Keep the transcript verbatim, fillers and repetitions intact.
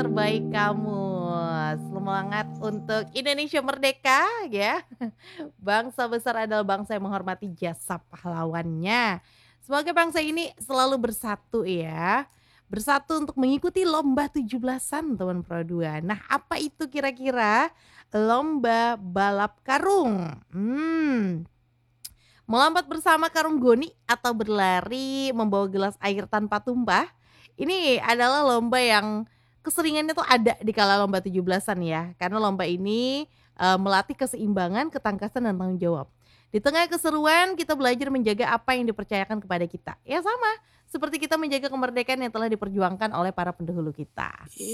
Terbaik kamu, semangat untuk Indonesia merdeka ya. Bangsa besar adalah bangsa yang menghormati jasa pahlawannya. Semoga bangsa ini selalu bersatu ya. Bersatu untuk mengikuti lomba tujuh belasan teman Pro dua. Nah, apa itu kira-kira? Lomba balap karung. Hmm, melompat bersama karung goni atau berlari membawa gelas air tanpa tumpah. Ini adalah lomba yang keseringannya tuh ada di kala lomba tujuh belasan ya. Karena lomba ini, eee, melatih keseimbangan, ketangkasan, dan tanggung jawab. Di tengah keseruan kita belajar menjaga apa yang dipercayakan kepada kita. Ya sama, seperti kita menjaga kemerdekaan yang telah diperjuangkan oleh para pendahulu kita.